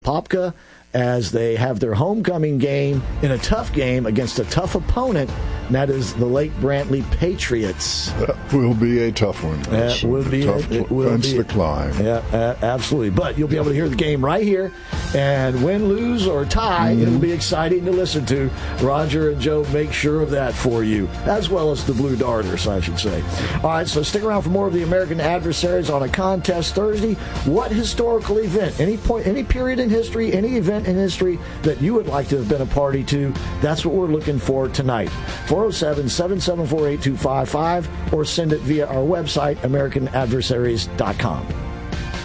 Popka, as they have their homecoming game in a tough game against a tough opponent, and that is the Lake Brantley Patriots. That will be a tough one. That will be a tough fence to climb. Yeah, absolutely. But you'll be able to hear the game right here, and win, lose, or tie, it'll be exciting to listen to. Roger and Joe make sure of that for you, as well as the Blue Darters, I should say. All right, so stick around for more of the American Adversaries on a Contest Thursday. What historical event, any point, any period in history, any event in history that you would like to have been a party to, that's what we're looking for tonight. 407-774-8255 or send it via our website, AmericanAdversaries.com.